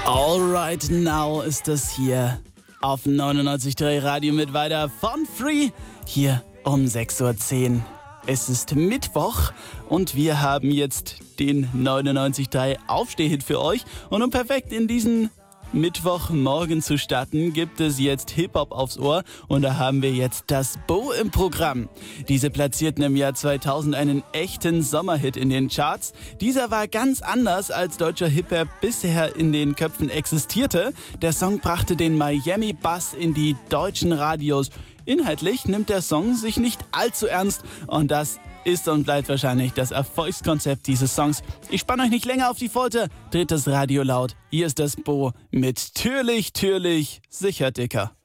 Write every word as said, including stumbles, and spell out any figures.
Alright, now ist das hier auf neunundneunzig Komma drei Radio mit weiter von Free, hier um sechs Uhr zehn. Es ist Mittwoch und wir haben jetzt den neunundneunzig Komma drei Aufstehhit für euch. Und um perfekt in diesen Mittwochmorgen zu starten, gibt es jetzt Hip-Hop aufs Ohr und da haben wir jetzt das Bo im Programm. Diese platzierten im Jahr zweitausend einen echten Sommerhit in den Charts. Dieser war ganz anders, als deutscher Hip-Hop bisher in den Köpfen existierte. Der Song brachte den Miami-Bass in die deutschen Radios. Inhaltlich nimmt der Song sich nicht allzu ernst und das ist und bleibt wahrscheinlich das Erfolgskonzept dieses Songs. Ich spanne euch nicht länger auf die Folter, dreht das Radio laut. Hier ist das Bo mit Türlich, Türlich, sicher dicker.